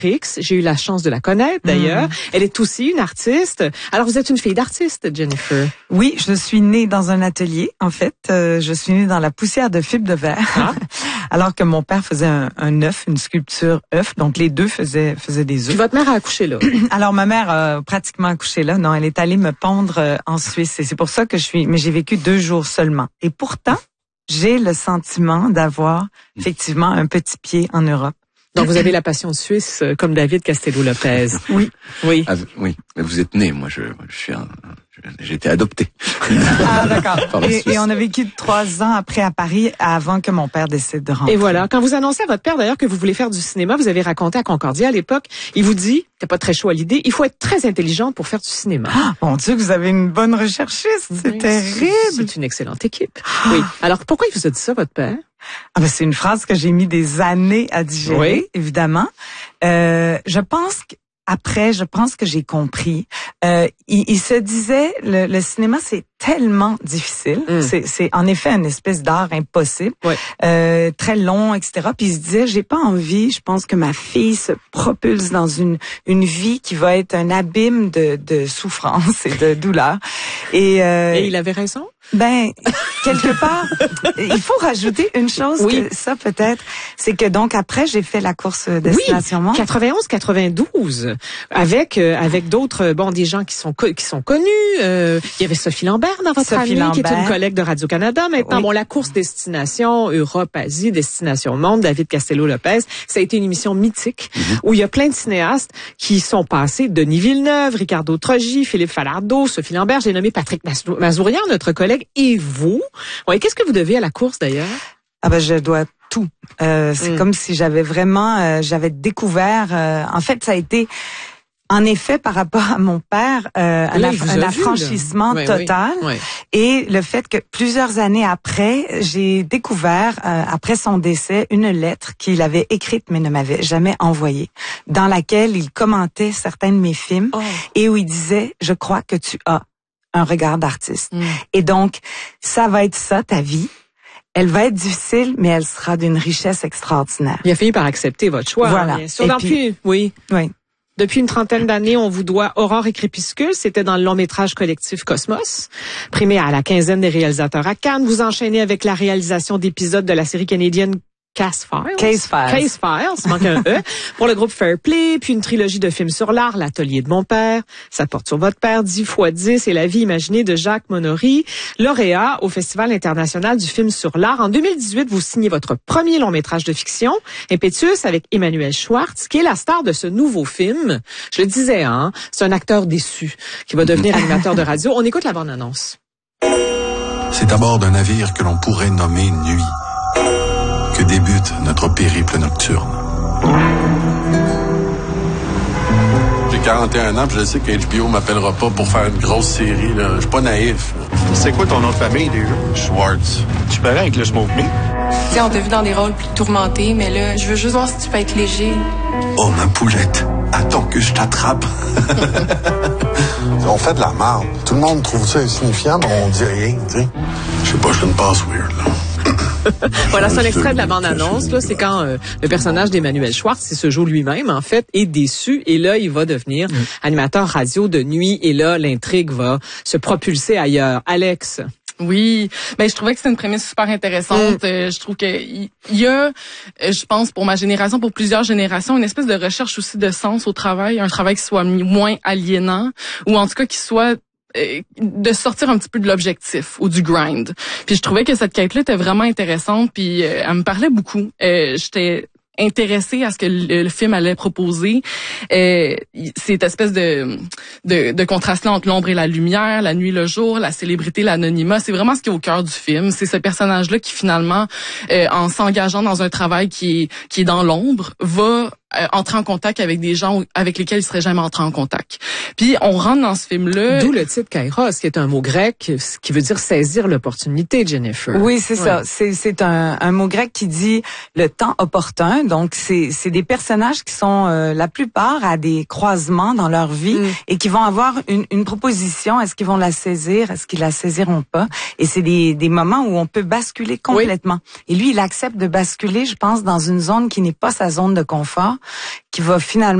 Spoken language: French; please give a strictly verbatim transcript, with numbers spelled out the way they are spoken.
X. J'ai eu la chance de la connaître, d'ailleurs. Mm. Elle est aussi une artiste. Alors, vous êtes une fille d'artiste, Jennifer. Oui, je suis née dans un atelier, en fait. Euh, je suis née dans la poussière de fibre de verre. Ah. Alors que mon père faisait un, un œuf, une sculpture œuf. Donc, les deux faisaient, faisaient des œufs. Puis votre mère a accouché là? Alors, ma mère a pratiquement accouché là. Non, elle est allée me pondre euh, en Suisse. Et c'est pour ça que je suis... Mais j'ai vécu deux jours seulement. Et pourtant, j'ai le sentiment d'avoir effectivement un petit pied en Europe. Donc, vous avez la passion suisse comme David Castello-Lopez. Oui. Oui. Ah, oui. Vous êtes né. Moi, je, je suis un, j'ai été adopté. Ah, d'accord. Et, et on a vécu trois ans après à Paris avant que mon père décide de rentrer. Et voilà. Quand vous annoncez à votre père, d'ailleurs, que vous voulez faire du cinéma, vous avez raconté à Concordia à l'époque, il vous dit, t'es pas très chaud à l'idée, il faut être très intelligent pour faire du cinéma. Ah, mon Dieu, vous avez une bonne recherchiste. C'est oui, terrible. C'est une excellente équipe. Oui. Alors, pourquoi il vous a dit ça, votre père? Ah ben c'est une phrase que j'ai mis des années à digérer, oui. évidemment. Euh, je pense que après, je pense que j'ai compris. Euh, il, il se disait, le, le cinéma, c'est tellement difficile. Mm. C'est, c'est en effet une espèce d'art impossible, oui. euh, très long, et cetera. Puis il se disait, j'ai pas envie. Je pense que ma fille se propulse dans une une vie qui va être un abîme de, de souffrance et de douleur. Et, euh, et il avait raison. Ben, quelque part, il faut rajouter une chose, oui. que ça peut-être, c'est que donc après j'ai fait la course Destination oui, Monde. quatre-vingt-onze quatre-vingt-douze, avec euh, avec d'autres, bon, des gens qui sont qui sont connus. Euh, il y avait Sophie Lambert dans votre Sophie année, Lambert. qui est une collègue de Radio-Canada. Maintenant, oui. bon, la course Destination Europe-Asie, Destination Monde, David Castello-Lopez, ça a été une émission mythique mm-hmm. où il y a plein de cinéastes qui sont passés, Denis Villeneuve, Ricardo Trogi, Philippe Falardeau, Sophie Lambert. J'ai nommé Patrick Mazourian, notre collègue. Et vous? Ouais, qu'est-ce que vous devez à la course d'ailleurs? Ah ben je dois tout. Euh, c'est mm. comme si j'avais vraiment, euh, j'avais découvert. Euh, en fait, ça a été, en effet, par rapport à mon père, euh, Là, un, aff- un affranchissement oui, total. Oui, oui. Et le fait que plusieurs années après, j'ai découvert, euh, après son décès, une lettre qu'il avait écrite mais ne m'avait jamais envoyée, dans laquelle il commentait certains de mes films oh. et où il disait, je crois que tu as un regard d'artiste. Mm. Et donc, ça va être ça, ta vie. Elle va être difficile, mais elle sera d'une richesse extraordinaire. Il a fini par accepter votre choix. Voilà. Hein, bien sûr. Depuis, oui. Oui. Depuis une trentaine d'années, on vous doit Aurore et Crépuscule. C'était dans le long-métrage collectif Cosmos, primé à la quinzaine des réalisateurs à Cannes. Vous enchaînez avec la réalisation d'épisodes de la série canadienne Case Files. Case Files. Case Files, manque un E. Pour le groupe Fair Play, puis une trilogie de films sur l'art, L'Atelier de mon père, Ça porte sur votre père, dix fois dix et La vie imaginée de Jacques Monory, lauréat au Festival international du film sur l'art. En deux mille dix-huit, vous signez votre premier long métrage de fiction, Impétueux, avec Emmanuel Schwartz, qui est la star de ce nouveau film. Je le disais, hein, c'est un acteur déçu qui va devenir animateur de radio. On écoute la bande-annonce. C'est à bord d'un navire que l'on pourrait nommer Nuit que débute notre périple nocturne. J'ai quarante et un ans, puis je sais que H B O m'appellera pas pour faire une grosse série. Là. Je suis pas naïf. C'est quoi ton nom de famille déjà? Schwartz. Je suis pareil avec le smoke meat. Tu sais, on t'a vu dans des rôles plus tourmentés, mais là, je veux juste voir si tu peux être léger. Oh, ma poulette, attends que je t'attrape. On fait de la merde. Tout le monde trouve ça insignifiant, mais on dit rien, tu sais. Je sais pas, je suis une passe weird, là. Voilà, c'est un extrait de la bande-annonce. Là, c'est quand euh, le personnage d'Emmanuel Schwartz, il se joue lui-même, en fait, est déçu. Et là, il va devenir mm. animateur radio de nuit. Et là, l'intrigue va se propulser ailleurs. Alex? Oui, ben je trouvais que c'est une prémisse super intéressante. Mm. Euh, je trouve que il y a, euh, je pense pour ma génération, pour plusieurs générations, une espèce de recherche aussi de sens au travail, un travail qui soit moins aliénant, ou en tout cas qui soit de sortir un petit peu de l'objectif ou du grind. Puis je trouvais que cette quête-là était vraiment intéressante, puis euh, elle me parlait beaucoup. Euh, j'étais intéressée à ce que le, le film allait proposer. Euh, cette espèce de, de, de contraste-là entre l'ombre et la lumière, la nuit et le jour, la célébrité, l'anonymat, c'est vraiment ce qui est au cœur du film. C'est ce personnage-là qui finalement, euh, en s'engageant dans un travail qui est, qui est dans l'ombre, va euh, entrer en contact avec des gens avec lesquels il serait jamais entré en contact. Puis on rentre dans ce film-là. D'où le titre Kairos, qui est un mot grec, qui veut dire saisir l'opportunité, Jennifer. Oui, c'est ouais. ça. C'est, c'est un, un mot grec qui dit le temps opportun. Donc c'est, c'est des personnages qui sont euh, la plupart à des croisements dans leur vie mm. et qui vont avoir une, une proposition. Est-ce qu'ils vont la saisir? Est-ce qu'ils la saisiront pas? Et c'est des, des moments où on peut basculer complètement. Oui. Et lui, il accepte de basculer, je pense, dans une zone qui n'est pas sa zone de confort. qui va finalement